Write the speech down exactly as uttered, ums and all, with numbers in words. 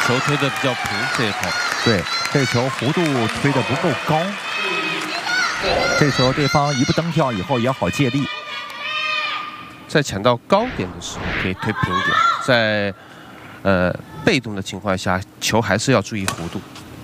球推的比较平这一块。 对，这球弧度推的不够高。这时候对方一步登跳以后也好借力。 在抢到高点的时候可以推平点，在呃被动的情况下，球还是要注意弧度。